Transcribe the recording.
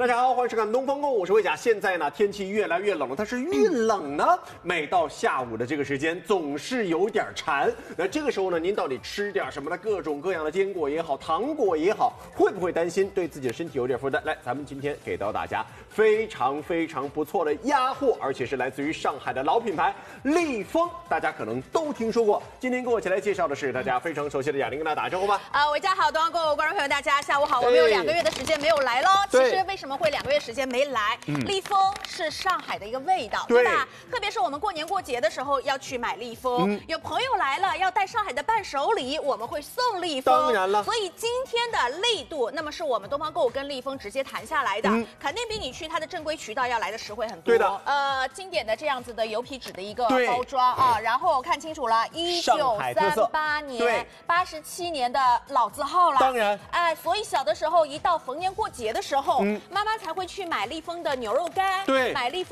大家好，欢迎收看《东方购物》，我是魏甲。现在呢，天气越来越冷了，但是越冷呢，每到下午的这个时间，总是有点馋。那这个时候呢，您到底吃点什么呢？各种各样的坚果也好，糖果也好，会不会担心对自己的身体有点负担？来，咱们今天给到大家非常不错的鸭货，而且是来自于上海的老品牌立丰，大家可能都听说过。今天跟我一起来介绍的是大家非常熟悉的雅玲，跟大家打个招呼吧。 伟家好，东方购物观众朋友大家下午好，我们有2个月的时间没有来喽。其实为什么会2个月时间没来？立丰是上海的一个味道，对吧？特别是我们过年过节的时候要去买立丰，有朋友来了要带上海的伴手礼，我们会送立丰。 当然了， 所以今天的力度，那么是我们东方购物跟立丰直接谈下来的，肯定比你去它的正规渠道要来的实惠很多。 对的， 经典的这样子的油皮纸的一个包装啊，然后看清楚了，1938年、87年的老字号了。 当然， 所以小的时候一到逢年过节的时候，妈妈才会去买立丰的牛肉干，买立丰